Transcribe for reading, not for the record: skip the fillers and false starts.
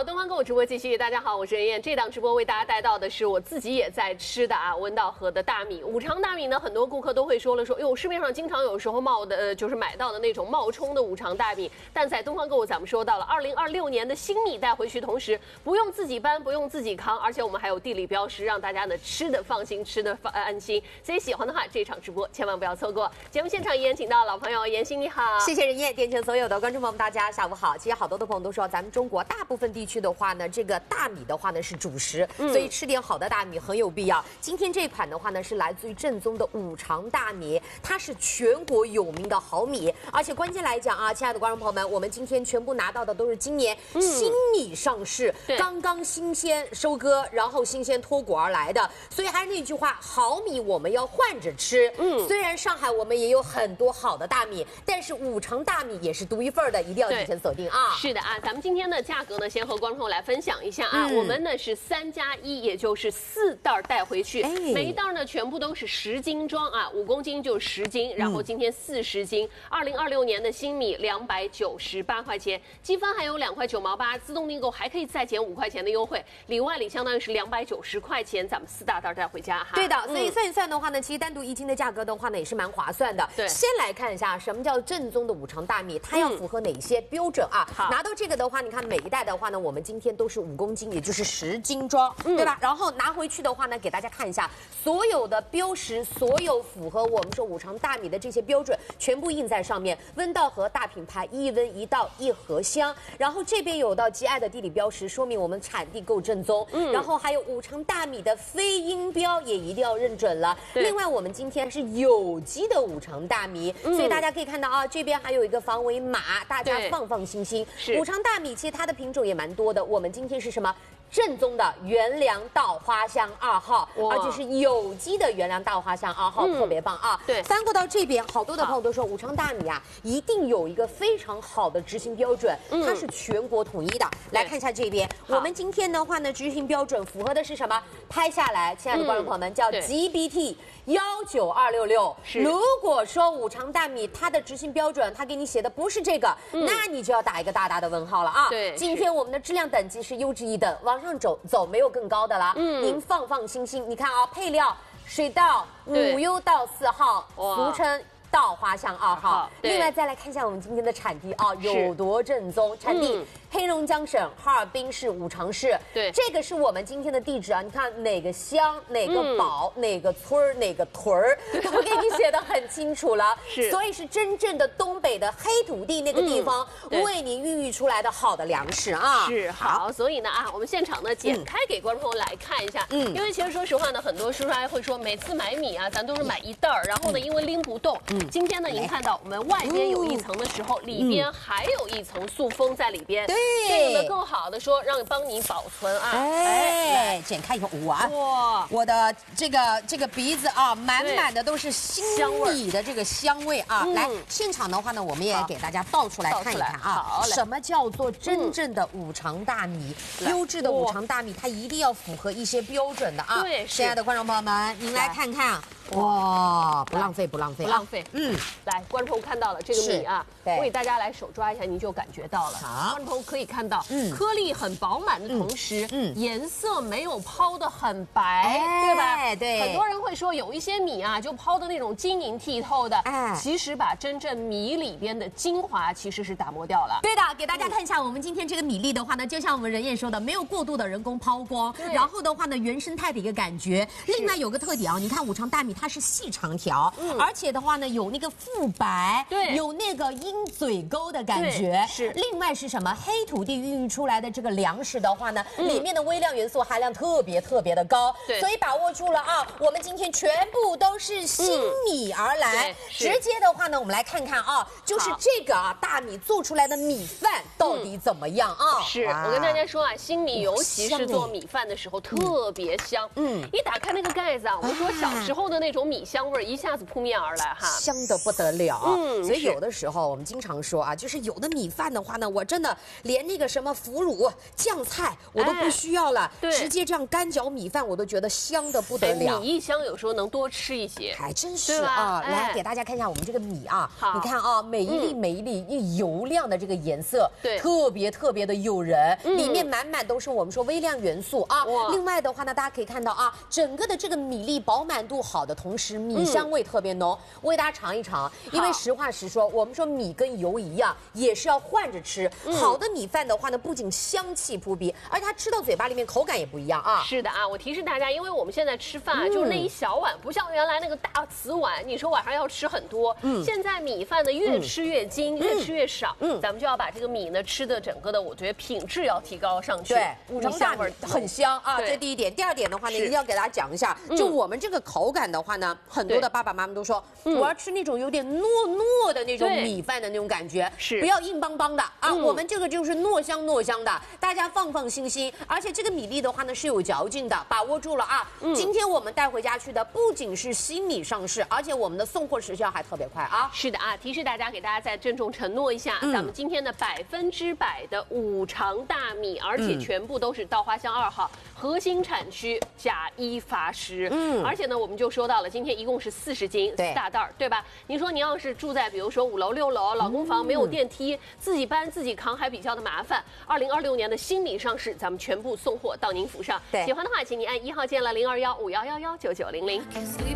好，东方购物直播继续。大家好，我是任燕。这档直播为大家带到的是我自己也在吃的温道河的大米。五常大米呢，很多顾客都会说，哟，市面上经常有时候就是买到的那种冒充的五常大米。但在东方购物，咱们说到了2026年的新米带回去，同时不用自己搬，不用自己扛，而且我们还有地理标识，让大家呢吃的放心，吃的安心。所以喜欢的话，这场直播千万不要错过。节目现场依然请到老朋友妍希，你好。 谢谢任燕，电前所有的观众朋友们，大家下午好。其实好多的朋友都说，咱们中国大部分地区的话呢，这个大米的话呢是主食，所以吃点好的大米很有必要。今天这款的话呢是来自于正宗的五常大米，它是全国有名的好米，而且关键来讲啊，亲爱的观众朋友们，我们今天全部拿到的都是今年新米上市，刚刚新鲜收割，然后新鲜脱果而来的。所以还是那句话，好米我们要换着吃。虽然上海我们也有很多好的大米，但是五常大米也是独一份的，一定要提前锁定啊。 是的啊，咱们今天的价格呢，先和观众朋友来分享一下啊。我们呢是3+1，也就是4袋带回去，每一袋呢全部都是10斤装啊，5公斤就是10斤，然后今天40斤。2026年的新米298块钱，积分还有2块9毛8，自动订购还可以再减5块钱的优惠，里外里相当于是290块钱，咱们4大袋带回家哈。 对的，所以算一算的话呢，其实单独1斤的价格的话呢也是蛮划算的。 对， 先来看一下什么叫正宗的五常大米，它要符合哪些标准啊？拿到这个的话，你看每一袋的话呢，我们今天都是5公斤，也就是10斤装，对吧？然后拿回去的话呢，给大家看一下所有的标识，所有符合我们说五常大米的这些标准，全部印在上面。温道和大品牌，1温1道1盒香，然后这边有到极爱的地理标识，说明我们产地够正宗。然后还有五常大米的非音标也一定要认准了。另外，我们今天是有机的五常大米，所以大家可以看到啊，这边还有一个防伪码，大家放心心。五常大米其实它的品种也蛮多的，我们今天是什么？正宗的原粮稻花香2号，而且是有机的原粮稻花香2号，特别棒啊！ 对， 翻过到这边，好多的朋友都说五常大米啊，一定有一个非常好的执行标准，它是全国统一的。来看一下这边，我们今天的话呢，执行标准符合的是什么？拍下来，亲爱的观众朋友们，叫 GBT19266。如果说五常大米它的执行标准，它给你写的不是这个，那你就要打一个大大的问号了啊！ 对， 今天我们的质量等级是优质1等，往上走没有更高的了。您放心心，你看啊，配料水稻5优稻4号，俗称稻花香2号。另外再来看一下我们今天的产地啊，有多正宗，产地。黑龙江省哈尔滨市五常市，对，这个是我们今天的地址啊。你看哪个乡、哪个堡、哪个村儿、哪个屯儿，都给你写得很清楚了。所以是真正的东北的黑土地那个地方，为您孕育出来的好的粮食啊。 是好，所以呢啊，我们现场呢剪开给观众朋友来看一下。因为其实说实话呢，很多叔叔阿姨会说，每次买米啊，咱都是买1袋儿，然后呢，因为拎不动。今天呢，您看到我们外边有一层的时候，里边还有一层塑封在里边。这个呢更好的说，帮你保存啊！ 哎，剪开以后，哇，我的这个鼻子啊，满满的都是新米的这个香味啊！来，现场的话呢，我们也给大家倒出来看一看啊，什么叫做真正的五常大米？优质的五常大米，它一定要符合一些标准的啊！ 对， 亲爱的观众朋友们，您来看看。哇，不浪费，不浪费， 不浪费。来，观众看到了这个米啊，我给大家来手抓一下，您就感觉到了。观众可以看到，颗粒很饱满的同时，颜色没有抛得很白，对吧？对。很多人会说，有一些米啊，就抛的那种晶莹剔透的，其实把真正米里边的精华其实是打磨掉了。 对的，给大家看一下，我们今天这个米粒的话呢，就像我们任燕说的，没有过度的人工抛光，然后的话呢，原生态的一个感觉。另外有个特点啊，你看五常大米它是细长条，而且的话呢，有那个肤白，有那个鹰嘴沟的感觉。另外是什么？黑土地孕育出来的这个粮食的话呢，里面的微量元素含量特别的高。所以把握住了啊，我们今天全部都是新米而来。直接的话呢，我们来看看啊，就是这个啊大米做出来的米饭到底怎么样啊？ 是我跟大家说啊，新米尤其是做米饭的时候特别香。一打开那个盖子啊，我们说小时候的那种米香味儿一下子扑面而来哈， 香得不得了。所以是有的时候我们经常说啊，就是有的米饭的话呢，我真的连那个什么腐乳、酱菜我都不需要了， 对直接这样干嚼米饭，我都觉得香得不得了。 米一香有时候能多吃一些， 还真是啊！来给大家看一下我们这个米啊，你看啊，每一粒每一粒一油亮的这个颜色， 对， 特别特别的诱人，里面满满都是我们说微量元素啊。另外的话呢，大家可以看到啊，整个的这个米粒饱满度好的同时，米香味特别浓。我给大家尝一尝，因为实话实说，我们说米跟油一样，也是要换着吃。好的米饭的话呢，不仅香气扑鼻，而且它吃到嘴巴里面口感也不一样啊。 是的啊，我提示大家，因为我们现在吃饭啊，就是那一小碗，不像原来那个大瓷碗，你说晚上要吃很多。现在米饭呢越吃越精，越吃越少。咱们就要把这个米呢吃的整个的，我觉得品质要提高上去。 对，五常大米很香啊，这第一点。第二点的话呢，一定要给大家讲一下，就我们这个口感的话呢，很多的爸爸妈妈都说，我要吃那种有点糯糯的那种米饭的那种感觉， 是不要硬邦邦的啊。我们这个就是糯香糯香的，大家放放心心。而且这个米粒的话呢是有嚼劲的，把握住了啊。今天我们带回家去的不仅是新米上市，而且我们的送货时效还特别快啊。 是的啊，提示大家，给大家再郑重承诺一下，咱们今天的100%的五常大米，而且全部都是稻花香2号核心产区钾1罚10。而且呢，我们就说到了，今天一共是40斤，4大袋儿，对吧？您说您要是住在比如说5楼6楼老公房没有电梯，自己搬自己扛还比较的麻烦。2026年的新米上市，咱们全部送货到您府上。喜欢的话，请您按1号键了021511199900。